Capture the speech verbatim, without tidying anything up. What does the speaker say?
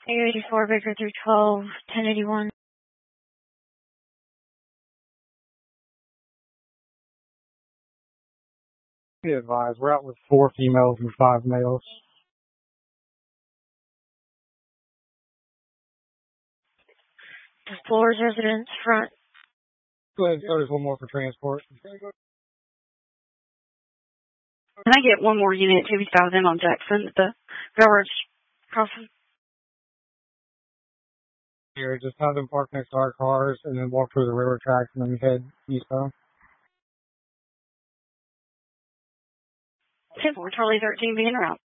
eighty-four, Baker three twelve, ten eighty-one. Be advised, we're out with four females and five males. Floors residence front. Go ahead, so there's one more for transport. Can I get one more unit to be found in on Jackson at the railroad crossing? Here, just have them park next to our cars and then walk through the railroad tracks and then head eastbound. ten four, Charlie thirteen being around.